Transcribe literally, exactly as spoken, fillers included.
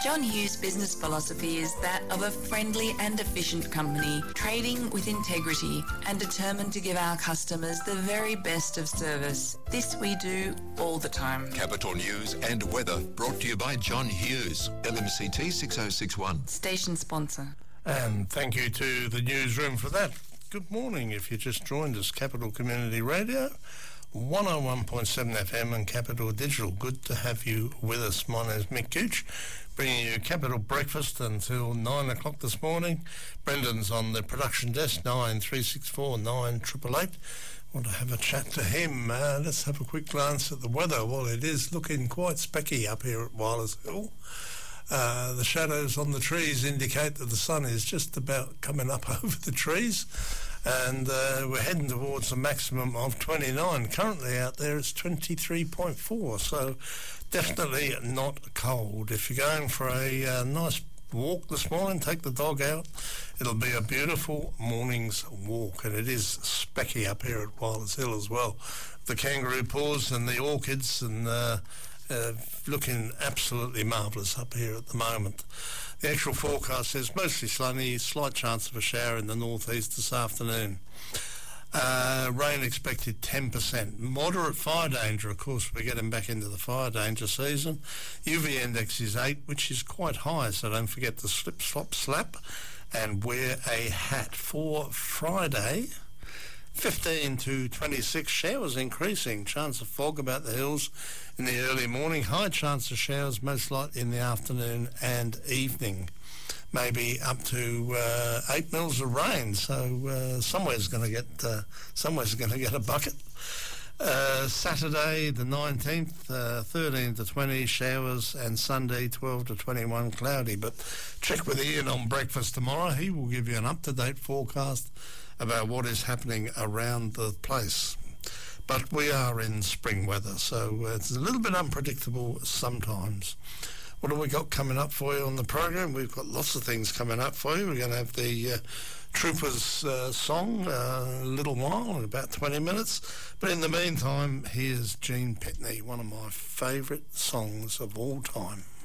John Hughes' business philosophy is that of a friendly and efficient company, trading with integrity and determined to give our customers the very best of service. This we do all the time. Capital News and weather brought to you by John Hughes, L M C T six oh six one. Station sponsor. And thank you to the newsroom for that. Good morning if you just joined us. Capital Community Radio, one oh one point seven F M and Capital Digital. Good to have you with us. My name's Mick Gooch, bringing you Capital Breakfast until nine o'clock this morning. Brendan's on the production desk, nine three six four nine eight eight eight. Want to have a chat to him. Uh, let's have a quick glance at the weather. Well, it is looking quite specky up here at Wyler's Hill. Uh, the shadows on the trees indicate that the sun is just about coming up over the trees, and uh, we're heading towards a maximum of twenty-nine. Currently out there it's twenty-three point four, so definitely not cold. If you're going for a uh, nice walk this morning, take the dog out. It'll be a beautiful morning's walk, and it is specky up here at Wyler's Hill as well. The kangaroo paws and the orchids and uh, Uh, looking absolutely marvellous up here at the moment. The actual forecast says mostly sunny, slight chance of a shower in the northeast this afternoon. Uh, rain expected ten percent. Moderate fire danger, of course, we're getting back into the fire danger season. U V index is eight, which is quite high, so don't forget to slip, slop, slap and wear a hat. For Friday, fifteen to twenty-six, showers increasing. Chance of fog about the hills in the early morning. High chance of showers most likely in the afternoon and evening. Maybe up to uh, eight mils of rain. So uh, somewhere's going to get uh, somewhere's going to get a bucket. Uh, Saturday the nineteenth, uh, thirteen to twenty showers, and Sunday twelve to twenty-one cloudy. But check with Ian on breakfast tomorrow. He will give you an up-to-date forecast about what is happening around the place. But we are in spring weather, so it's a little bit unpredictable sometimes. What have we got coming up for you on the program? We've got lots of things coming up for you. We're going to have the uh, Troopers uh, song uh, a little while, in about twenty minutes. But in the meantime, here's Gene Pitney, one of my favourite songs of all time.